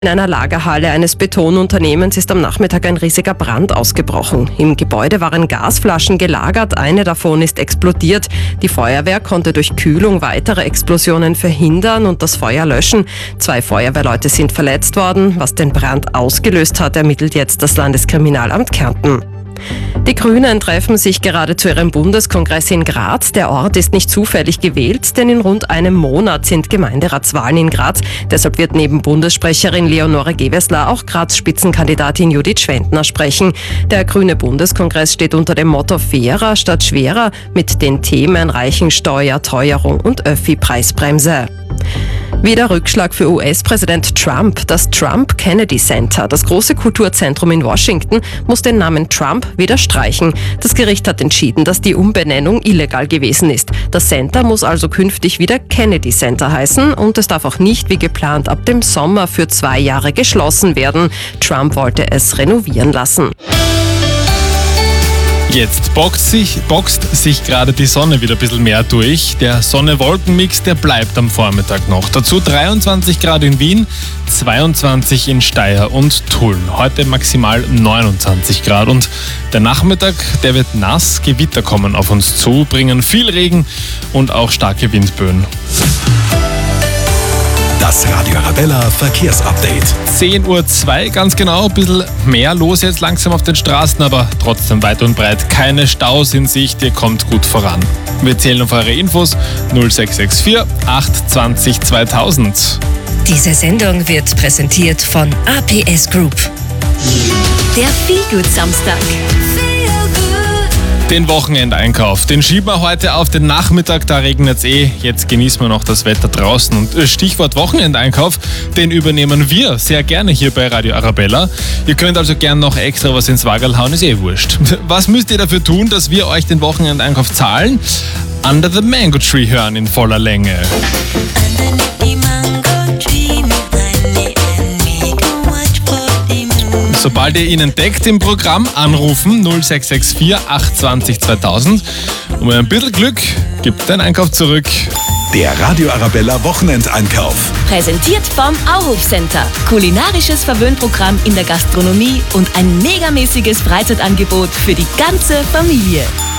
In einer Lagerhalle eines Betonunternehmens ist am Nachmittag ein riesiger Brand ausgebrochen. Im Gebäude waren Gasflaschen gelagert, eine davon ist explodiert. Die Feuerwehr konnte durch Kühlung weitere Explosionen verhindern und das Feuer löschen. 2 Feuerwehrleute sind verletzt worden. Was den Brand ausgelöst hat, ermittelt jetzt das Landeskriminalamt Kärnten. Die Grünen treffen sich gerade zu ihrem Bundeskongress in Graz. Der Ort ist nicht zufällig gewählt, denn in rund einem Monat sind Gemeinderatswahlen in Graz. Deshalb wird neben Bundessprecherin Leonore Gewessler auch Graz-Spitzenkandidatin Judith Schwendner sprechen. Der Grüne Bundeskongress steht unter dem Motto Fairer statt schwerer mit den Themen Reichensteuer, Teuerung und Öffi-Preisbremse. Wieder Rückschlag für US-Präsident Trump. Das Trump Kennedy Center, das große Kulturzentrum in Washington, muss den Namen Trump wieder streichen. Das Gericht hat entschieden, dass die Umbenennung illegal gewesen ist. Das Center muss also künftig wieder Kennedy Center heißen und es darf auch nicht wie geplant ab dem Sommer für 2 Jahre geschlossen werden. Trump wollte es renovieren lassen. Jetzt boxt sich gerade die Sonne wieder ein bisschen mehr durch. Der Sonne-Wolken-Mix, der bleibt am Vormittag noch. Dazu 23 Grad in Wien, 22 in Steyr und Tulln. Heute maximal 29 Grad. Und der Nachmittag, der wird nass. Gewitter kommen auf uns zu, bringen viel Regen und auch starke Windböen. Das Radio Arabella Verkehrsupdate. 10:02 Uhr, ganz genau, ein bisschen mehr los jetzt langsam auf den Straßen, aber trotzdem weit und breit keine Staus in Sicht, ihr kommt gut voran. Wir zählen auf eure Infos 0664 820 2000. Diese Sendung wird präsentiert von APS Group. Der Feelgood-Samstag. Den Wochenendeinkauf, den schieben wir heute auf den Nachmittag, da regnet es Jetzt genießen wir noch das Wetter draußen. Und Stichwort Wochenendeinkauf, den übernehmen wir sehr gerne hier bei Radio Arabella. Ihr könnt also gern noch extra was ins Waggerl hauen, ist wurscht. Was müsst ihr dafür tun, dass wir euch den Wochenendeinkauf zahlen? Under the Mango Tree hören in voller Länge. Sobald ihr ihn entdeckt im Programm, anrufen 0664 820 2000. Und mit ein bisschen Glück gibt dein Einkauf zurück. Der Radio Arabella Wochenendeinkauf. Präsentiert vom Auhof Center. Kulinarisches Verwöhnprogramm in der Gastronomie und ein megamäßiges Freizeitangebot für die ganze Familie.